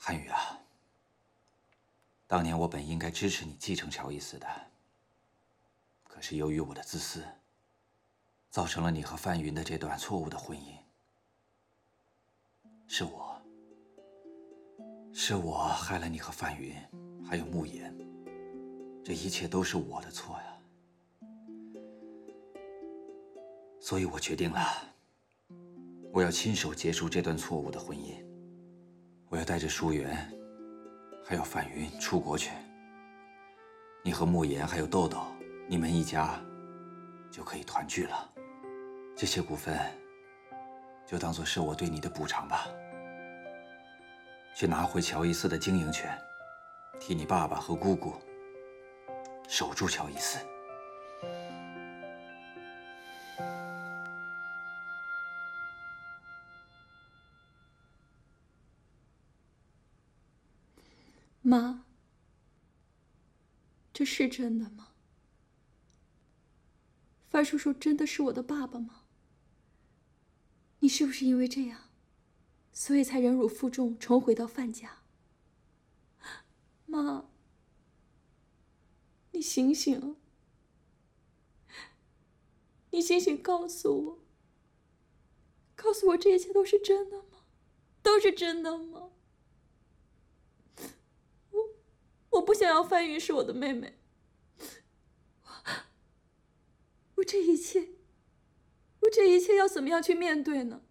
汉宇啊，当年我本应该支持你继承乔伊斯的，可是由于我的自私，造成了你和范云的这段错误的婚姻。是我害了你和范云，还有慕言，这一切都是我的错呀。所以我决定了，我要亲手结束这段错误的婚姻。我要带着舒媛，还有范云出国去。你和慕言还有豆豆，你们一家就可以团聚了。这些股份就当作是我对你的补偿吧。去拿回乔伊斯的经营权，替你爸爸和姑姑守住乔伊斯。 妈，这是真的吗？范叔叔真的是我的爸爸吗？你是不是因为这样，所以才忍辱负重，重回到范家？妈，你醒醒！你醒醒，告诉我，告诉我这一切都是真的吗？都是真的吗？我不想要范云是我的妹妹。我这一切要怎么样去面对呢？